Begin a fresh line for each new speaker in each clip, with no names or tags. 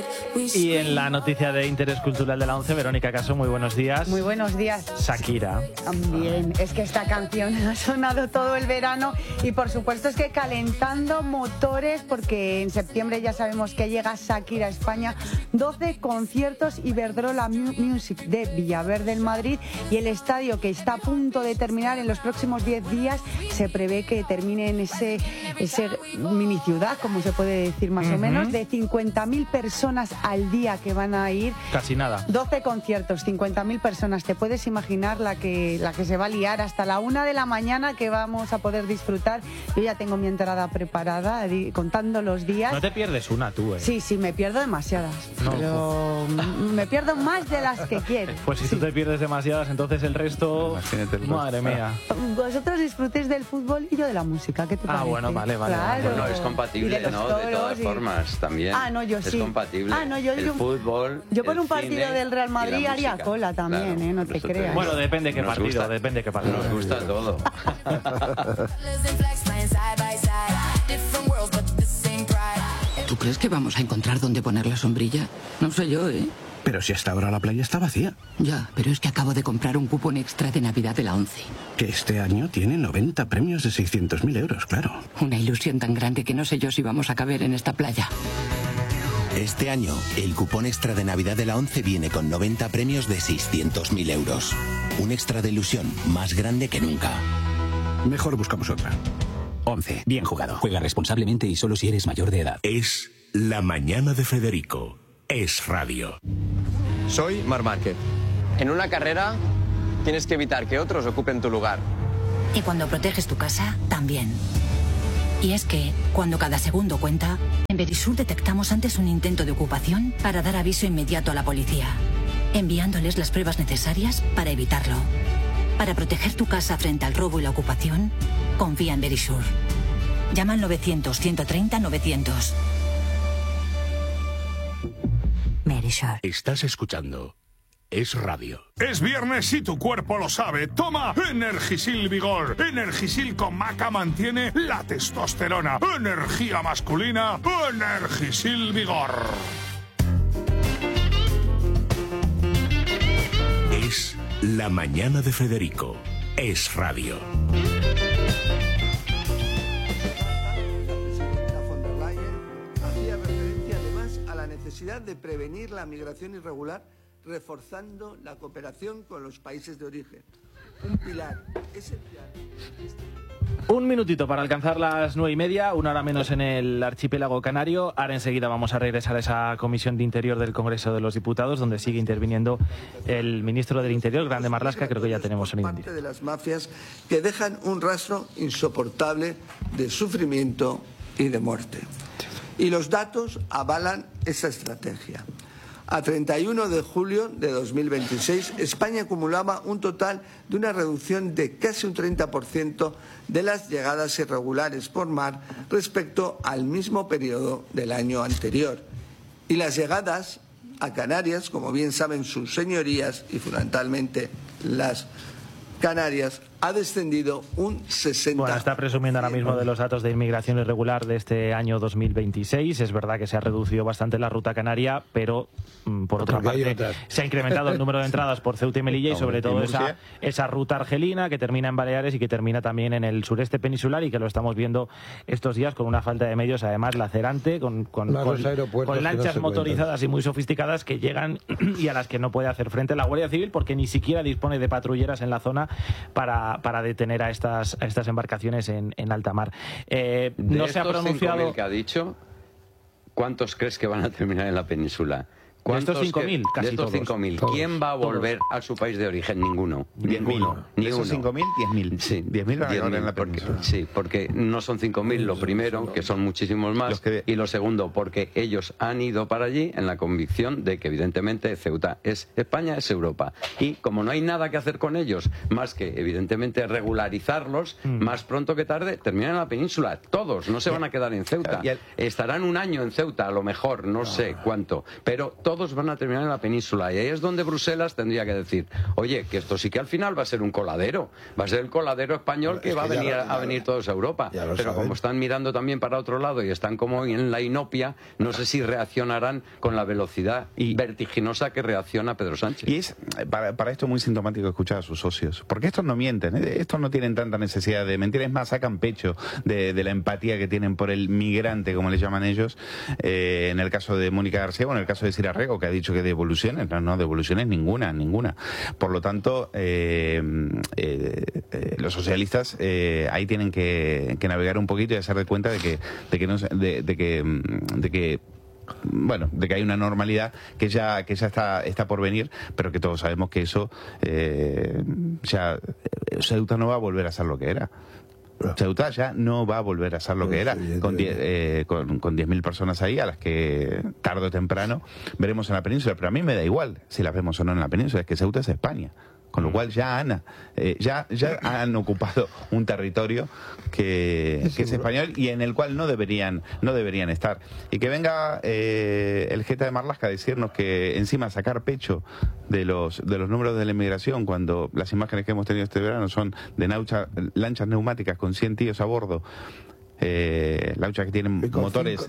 Y en la noticia de interés cultural de la 11, Verónica Caso, muy buenos días.
Muy buenos días.
Shakira.
También, es que esta canción ha sonado todo el verano y por supuesto es que calentando motores, porque en septiembre ya sabemos que llega Shakira a España, 12 conciertos, Iberdrola Music de Villaverde en Madrid, y el estadio que está a punto de terminar en los próximos 10 días, se prevé que termine en ese mini ciudad, como se puede decir más o menos, de 50.000 personas al día que van a ir.
Casi nada.
12 conciertos, 50.000 personas. ¿Te puedes imaginar la que se va a liar hasta la 1 de la mañana que vamos a poder disfrutar? Yo ya tengo mi entrada preparada, contando los días.
No te pierdes una tú,
Sí, me pierdo demasiadas.
No,
pero me pierdo más de las que quiero.
Pues si tú te pierdes demasiadas, entonces el resto... Madre mía.
Vosotros disfrutéis del fútbol y yo de la música. ¿Qué te parece?
Bueno, vale.
Claro.
No, es compatible, ¿no? De todas formas, también.
No, yo sí.
Es compatible.
El
fútbol,
yo por un partido
cine
del Real Madrid haría cola también,
claro,
no te creas.
Bueno, depende qué partido, depende qué partido.
Nos gusta todo.
¿Tú crees que vamos a encontrar dónde poner la sombrilla? No sé yo, ¿eh?
Pero si hasta ahora la playa está vacía.
Ya, pero es que acabo de comprar un cupón extra de Navidad de la 11.
Que este año tiene 90 premios de 600.000 euros, claro.
Una ilusión tan grande que no sé yo si vamos a caber en esta playa.
Este año, el cupón extra de Navidad de la 11 viene con 90 premios de 600.000 euros. Un extra de ilusión más grande que nunca.
Mejor buscamos otra.
11. Bien jugado. Juega responsablemente y solo si eres mayor de edad.
Es La Mañana de Federico. Es radio.
Soy Marc Márquez. En una carrera tienes que evitar que otros ocupen tu lugar.
Y cuando proteges tu casa, también. Y es que, cuando cada segundo cuenta, en Verisur detectamos antes un intento de ocupación para dar aviso inmediato a la policía, enviándoles las pruebas necesarias para evitarlo. Para proteger tu casa frente al robo y la ocupación, confía en Verisur. Llama al 900-130-900. Verisur.
Estás escuchando Es radio.
Es viernes y tu cuerpo lo sabe. Toma Energisil Vigor. Energisil con maca mantiene la testosterona. Energía masculina. Energisil Vigor.
Es La Mañana de Federico. Es radio.
Hacía referencia además a la necesidad de prevenir la migración irregular, reforzando la cooperación con los países de origen. Un pilar esencial.
Un minutito para alcanzar las 9:30, una hora menos en el archipiélago canario. Ahora enseguida vamos a regresar a esa comisión de Interior del Congreso de los Diputados, donde sigue interviniendo el ministro del Interior, Grande Marlaska. Creo que ya tenemos un
parte de las mafias que dejan un rastro insoportable de sufrimiento y de muerte. Y los datos avalan esa estrategia. A 31 de julio de 2026, España acumulaba un total de una reducción de casi un 30% de las llegadas irregulares por mar respecto al mismo periodo del año anterior. Y las llegadas a Canarias, como bien saben sus señorías y fundamentalmente las Canarias, ha descendido un 60%.
Bueno, está presumiendo ahora mismo de los datos de inmigración irregular de este año 2026. Es verdad que se ha reducido bastante la ruta canaria, pero por otra parte se ha incrementado el número de entradas por Ceuta y Melilla y sobre todo esa ruta argelina que termina en Baleares y que termina también en el sureste peninsular y que lo estamos viendo estos días con una falta de medios, además lacerante, con lanchas motorizadas y muy sofisticadas que llegan y a las que no puede hacer frente la Guardia Civil porque ni siquiera dispone de patrulleras en la zona para detener a estas embarcaciones en alta mar. No se ha pronunciado...
5.000 que ha dicho, ¿cuántos crees que van a terminar en la península?
De estos 5.000, casi
de estos 5.000, ¿quién va a volver a su país de origen? Ninguno. Ninguno.
De esos 5.000, 10.000.
Sí,
10.000 van a acabar en la península.
Sí, porque no son 5.000 lo primero, que son muchísimos más, y lo segundo, porque ellos han ido para allí en la convicción de que evidentemente Ceuta es España, es Europa. Y como no hay nada que hacer con ellos, más que evidentemente regularizarlos, más pronto que tarde terminan en la península. Todos, no se van a quedar en Ceuta. Estarán un año en Ceuta, a lo mejor, no sé cuánto, pero todos todos van a terminar en la península. Y ahí es donde Bruselas tendría que decir, oye, que esto sí que al final va a ser un coladero. Va a ser el coladero español que va a venir todos a Europa. Pero como están mirando también para otro lado y están como en la inopia, no sé si reaccionarán con la velocidad vertiginosa que reacciona Pedro Sánchez.
Y es para esto muy sintomático escuchar a sus socios, porque estos no mienten, estos no tienen tanta necesidad de mentir, es más, sacan pecho de la empatía que tienen por el migrante, como le llaman ellos, en el caso de Mónica García o en el caso de Sira Rego, que ha dicho que devoluciones, no, devoluciones ninguna. Por lo tanto, los socialistas ahí tienen que navegar un poquito y hacer de cuenta de que hay una normalidad que ya está por venir, pero que todos sabemos que eso Ceuta no va a volver a ser lo que era. Ceuta ya no va a volver a ser lo que era, con 10.000 personas ahí, a las que tarde o temprano veremos en la península. Pero a mí me da igual si las vemos o no en la península, es que Ceuta es España. Con lo cual ya han ocupado un territorio que es español y en el cual no deberían estar. Y que venga el Jeta de Marlaska a decirnos que encima sacar pecho de los números de la inmigración, cuando las imágenes que hemos tenido este verano son de lanchas neumáticas con 100 tíos a bordo, lanchas que tienen motores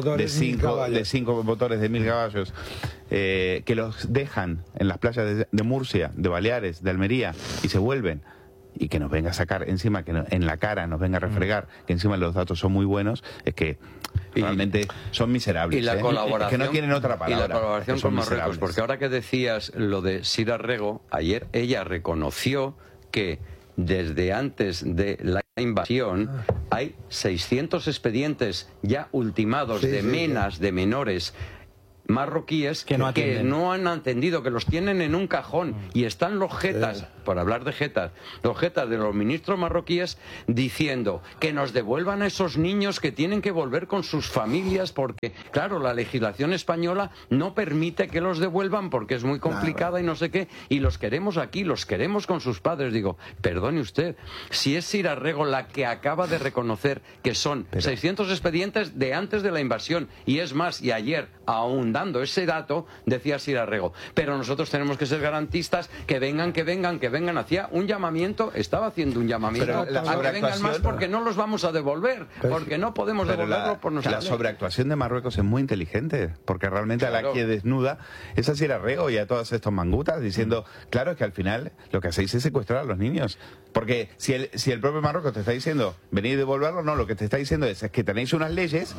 de 5 motores de 1.000 caballos, que los dejan en las playas de Murcia, de Baleares, de Almería y se vuelven, y que nos venga a sacar encima, que en la cara nos venga a refregar que encima los datos son muy buenos, es que realmente son miserables.
Y la colaboración,
es que no tienen otra palabra.
Y la colaboración con Marruecos, porque ahora que decías lo de Sira Rego, ayer ella reconoció que desde antes de la invasión hay 600 expedientes ya ultimados de menas de menores marroquíes que no han atendido, que los tienen en un cajón, y están los jetas, por hablar de jetas, los jetas de los ministros marroquíes diciendo que nos devuelvan a esos niños, que tienen que volver con sus familias, porque claro, la legislación española no permite que los devuelvan porque es muy complicada y no sé qué, y los queremos aquí, los queremos con sus padres. Digo, perdone usted, si es Sira Rego la que acaba de reconocer que son 600 expedientes de antes de la invasión, y es más, y ayer aún dando ese dato decía Sira Rego, pero nosotros tenemos que ser garantistas, que vengan, hacía un llamamiento, estaba haciendo un llamamiento a que vengan más, porque no los vamos a devolver, porque no podemos devolverlos por nosotros.
La sobreactuación de Marruecos es muy inteligente, porque realmente a la que desnuda es a Sira Rego y a todos estos mangutas diciendo, claro, es que al final lo que hacéis es secuestrar a los niños, porque si el propio Marruecos te está diciendo venid y devolverlos, no, lo que te está diciendo es que tenéis unas leyes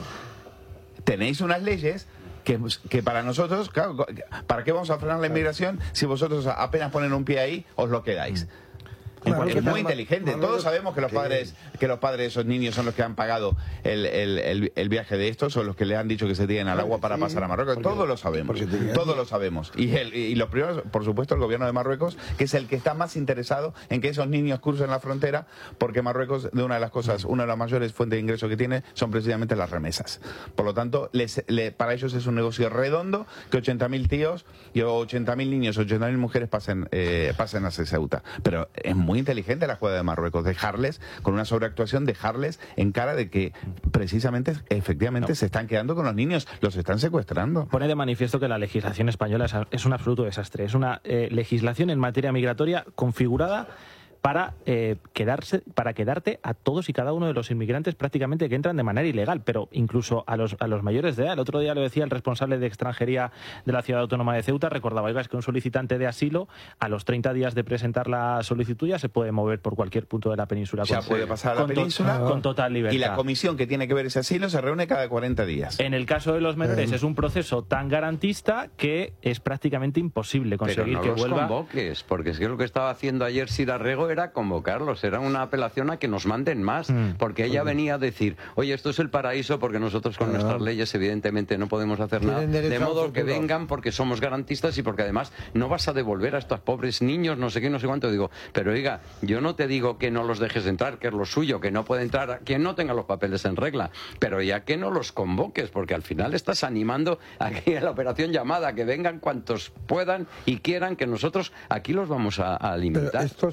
que para nosotros, claro, ¿para qué vamos a frenar la inmigración si vosotros apenas ponen un pie ahí, os lo quedáis? Es muy inteligente. Todos sabemos que los padres de esos niños son los que han pagado el viaje de estos, son los que le han dicho que se tiren al agua para pasar a Marruecos. Todos lo sabemos. Y los primeros, por supuesto, el gobierno de Marruecos, que es el que está más interesado en que esos niños crucen la frontera, porque Marruecos, una de las mayores fuentes de ingresos que tiene son precisamente las remesas. Por lo tanto, para ellos es un negocio redondo que 80.000 tíos y 80.000 niños, 80.000 mujeres pasen hacia Ceuta. Pero es muy inteligente la jugada de Marruecos, dejarles, con una sobreactuación, dejarles en cara de que precisamente, efectivamente, se están quedando con los niños, los están secuestrando.
Pone de manifiesto que la legislación española es un absoluto desastre. Es una legislación en materia migratoria configurada para quedarte a todos y cada uno de los inmigrantes prácticamente que entran de manera ilegal, pero incluso a los mayores de edad. El otro día lo decía el responsable de extranjería de la Ciudad Autónoma de Ceuta, recordaba, es que un solicitante de asilo a los 30 días de presentar la solicitud ya se puede mover por cualquier punto de la península.
Ya puede pasar a la península
con total libertad.
Y la comisión que tiene que ver ese asilo se reúne cada 40 días.
En el caso de los menores es un proceso tan garantista que es prácticamente imposible conseguir que vuelva.
Pero no los convoques, porque es que lo que estaba haciendo ayer Sira Rego era convocarlos, era una apelación a que nos manden más, porque ella venía a decir, oye, esto es el paraíso porque nosotros con nuestras leyes evidentemente no podemos hacer nada, de modo que vengan porque somos garantistas y porque además no vas a devolver a estos pobres niños, no sé qué, no sé cuánto. Digo, pero oiga, yo no te digo que no los dejes entrar, que es lo suyo, que no puede entrar quien no tenga los papeles en regla, pero ya que no los convoques, porque al final estás animando aquí a la operación llamada, que vengan cuantos puedan y quieran, que nosotros aquí los vamos a limitar.
Pero esto se va a complicar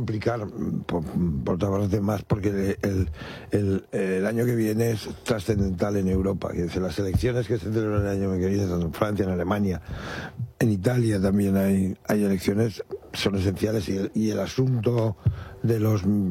complicar por todas las demás, porque el año que viene es trascendental en Europa. Las elecciones que se celebran el año que viene, tanto en Francia, en Alemania, en Italia también hay elecciones, son esenciales, y el asunto de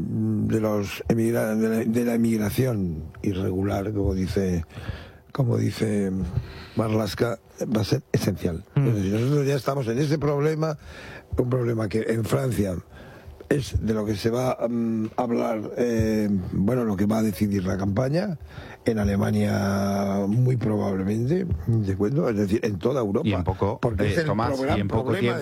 la emigración irregular, como dice Marlaska, va a ser esencial. Es decir, nosotros ya estamos en ese problema, un problema que en Francia es de lo que se va a hablar, lo que va a decidir la campaña, en Alemania muy probablemente, es decir, en toda Europa.
Y en poco, Tomás, y en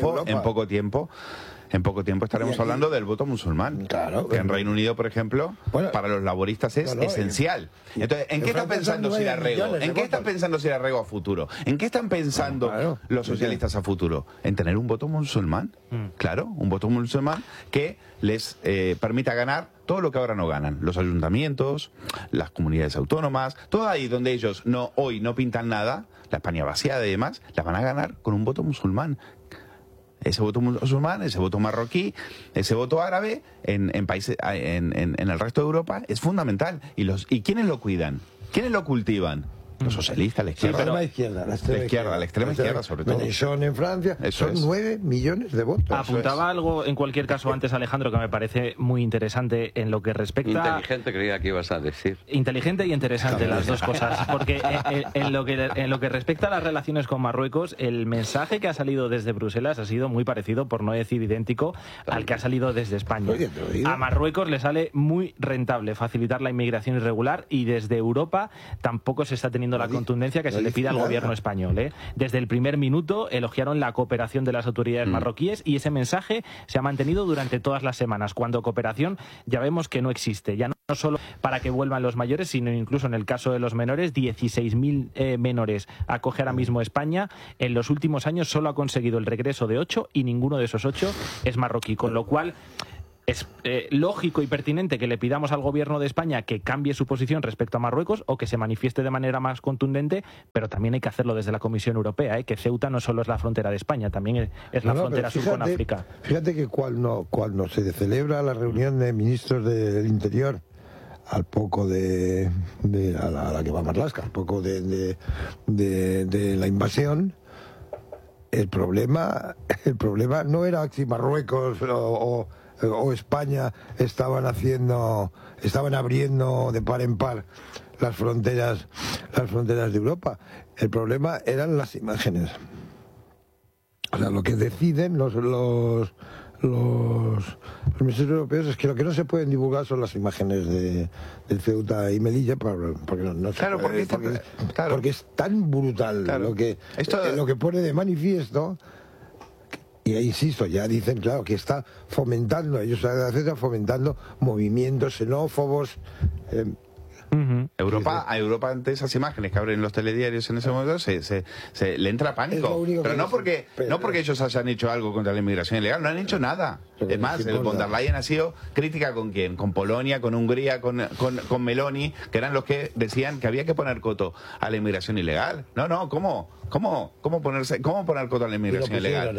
poco tiempo estaremos hablando del voto musulmán. Claro. Que en Reino Unido, por ejemplo, para los laboristas es esencial. Entonces, ¿en qué están pensando Sir Arrego? ¿En qué están pensando Sir Arrego a futuro? ¿En qué están pensando los socialistas a futuro? ¿En tener un voto musulmán? Claro, un voto musulmán que les permita ganar todo lo que ahora no ganan. Los ayuntamientos, las comunidades autónomas, todo ahí donde ellos hoy no pintan nada, la España vaciada y demás, las van a ganar con un voto musulmán. Ese voto musulmán, ese voto marroquí, ese voto árabe en países, en el resto de Europa es fundamental. ¿Y quiénes lo cuidan? ¿Quiénes lo cultivan? Los socialistas, la izquierda.
La
extrema izquierda, sobre todo.
Son en Francia, son 9 millones de votos.
Apuntaba algo, en cualquier caso, antes, Alejandro, que me parece muy interesante en lo que respecta...
Inteligente, creía que ibas a decir.
Inteligente y interesante, las dos cosas. Porque en lo que respecta a las relaciones con Marruecos, el mensaje que ha salido desde Bruselas ha sido muy parecido, por no decir idéntico, al que ha salido desde España. A Marruecos le sale muy rentable facilitar la inmigración irregular, y desde Europa tampoco se está teniendo la contundencia que se le pide al gobierno español. Desde el primer minuto elogiaron la cooperación de las autoridades marroquíes, y ese mensaje se ha mantenido durante todas las semanas, cuando cooperación ya vemos que no existe, ya no solo para que vuelvan los mayores, sino incluso en el caso de los menores. 16.000 menores acoge ahora mismo España. En los últimos años solo ha conseguido el regreso de 8, y ninguno de esos 8 es marroquí, con lo cual es lógico y pertinente que le pidamos al gobierno de España que cambie su posición respecto a Marruecos, o que se manifieste de manera más contundente, pero también hay que hacerlo desde la Comisión Europea, que Ceuta no solo es la frontera de España, también es la frontera sur con África.
Fíjate que cuando se celebra la reunión de ministros del Interior, al poco a la que va Marlaska, al poco de la invasión, el problema no era si Marruecos o España estaban abriendo de par en par las fronteras de Europa. El problema eran las imágenes. O sea, lo que deciden los ministros europeos es que lo que no se pueden divulgar son las imágenes de Ceuta y Melilla, porque no se puede, porque es tan brutal lo que pone de manifiesto. Y ahí, insisto, ya dicen, claro, que está fomentando movimientos xenófobos.
Europa ante esas imágenes que abren los telediarios en ese momento se le entra pánico, pero no porque ellos hayan hecho algo contra la inmigración ilegal, no han hecho nada. Es más, el von der Leyen ha sido crítica ¿con quién? Con Polonia, con Hungría, con Meloni, que eran los que decían que había que poner coto a la inmigración ilegal. ¿Cómo poner coto a la inmigración ilegal?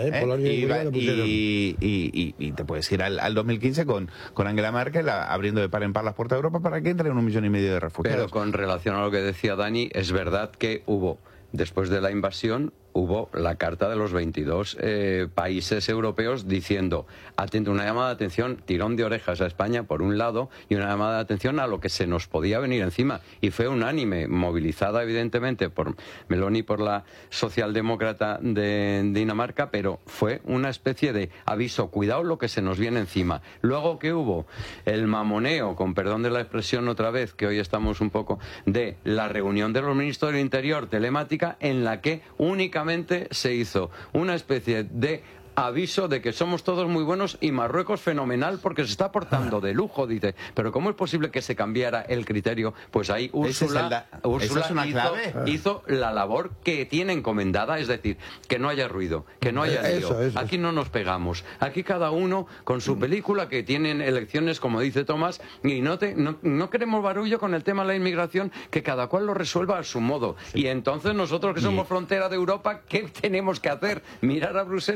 Y te puedes ir al 2015 con Angela Merkel abriendo de par en par las puertas de Europa para que entren 1,5 millones de refugiados.
Pero con relación a lo que decía Dani, es verdad que después de la invasión, hubo la carta de los 22 países europeos diciendo, atento, una llamada de atención, tirón de orejas a España por un lado, y una llamada de atención a lo que se nos podía venir encima. Y fue unánime, movilizada evidentemente por Meloni, por la socialdemócrata de Dinamarca, pero fue una especie de aviso, cuidado lo que se nos viene encima. Luego que hubo el mamoneo, con perdón de la expresión otra vez, que hoy estamos un poco, de la reunión de los ministros del Interior telemática, en la que únicamente se hizo una especie de aviso de que somos todos muy buenos y Marruecos fenomenal porque se está portando de lujo, dice. Pero ¿cómo es posible que se cambiara el criterio? Pues ahí Úrsula hizo la labor que tiene encomendada, es decir, que no haya ruido, que no haya lío. Aquí no nos pegamos. Aquí cada uno con su película, que tienen elecciones, como dice Tomás, y no queremos barullo con el tema de la inmigración, que cada cual lo resuelva a su modo. Y entonces nosotros, que somos frontera de Europa, ¿qué tenemos que hacer? Mirar a Bruselas. Si no te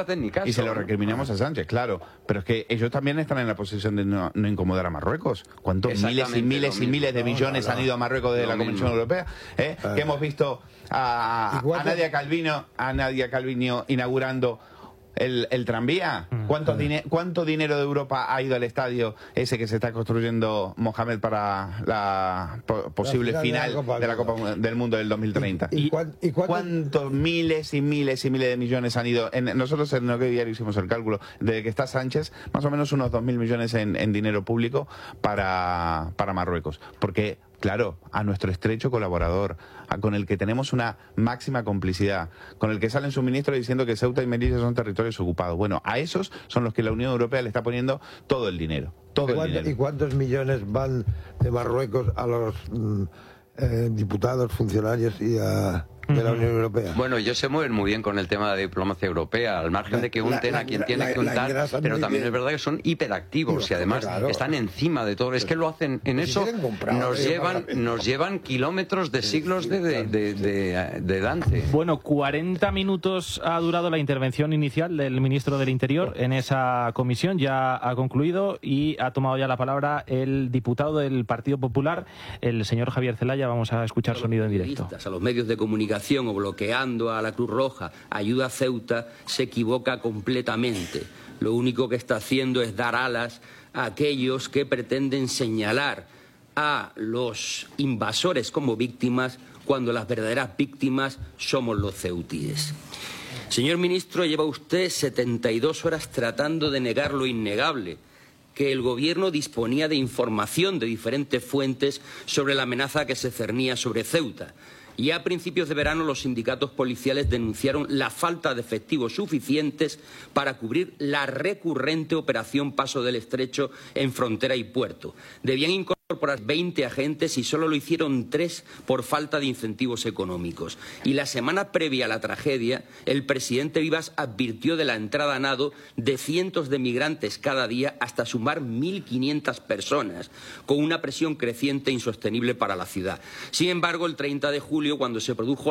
hacen ni caso.
Y se lo recriminamos a Sánchez, claro. Pero es que ellos también están en la posición de no incomodar a Marruecos. ¿Cuántos miles y miles y miles de millones han ido a Marruecos desde la Comisión Europea? Que hemos visto a Nadia Calviño inaugurando el tranvía. ¿Cuánto dinero de Europa ha ido al estadio ese que se está construyendo Mohamed para la posible final de la Copa del Mundo del 2030? ¿Y cuántos miles y miles y miles de millones han ido? Nosotros en el diario hicimos el cálculo, desde que está Sánchez, más o menos unos 2.000 millones en dinero público para Marruecos. Porque, claro, a nuestro estrecho colaborador, con el que tenemos una máxima complicidad, con el que salen sus ministros diciendo que Ceuta y Melilla son territorios ocupados. Bueno, a esos son los que la Unión Europea le está poniendo todo el dinero.
¿Y cuántos millones van de Marruecos a los diputados, funcionarios y de la Unión Europea?
Bueno, ellos se mueven muy bien con el tema de diplomacia europea, al margen de que unten a quien tiene que untar, pero también es verdad que son hiperactivos y además están encima de todo. Es que lo hacen en eso, nos llevan kilómetros de siglos de Dante.
Bueno, 40 minutos ha durado la intervención inicial del ministro del Interior en esa comisión, ya ha concluido y ha tomado ya la palabra el diputado del Partido Popular, el señor Javier Zelaya. Vamos a escuchar sonido en directo.
A los medios de comunicación o bloqueando a la Cruz Roja, ayuda a Ceuta, se equivoca completamente. Lo único que está haciendo es dar alas a aquellos que pretenden señalar a los invasores como víctimas cuando las verdaderas víctimas somos los ceutíes. Señor ministro, lleva usted 72 horas tratando de negar lo innegable, que el Gobierno disponía de información de diferentes fuentes sobre la amenaza que se cernía sobre Ceuta. Y a principios de verano los sindicatos policiales denunciaron la falta de efectivos suficientes para cubrir la recurrente operación Paso del Estrecho en frontera y puerto. Debían incorporar 20 agentes y solo lo hicieron 3 por falta de incentivos económicos. Y la semana previa a la tragedia, el presidente Vivas advirtió de la entrada a nado de cientos de migrantes cada día hasta sumar 1.500 personas, con una presión creciente e insostenible para la ciudad. Sin embargo, el 30 de julio, cuando se produjo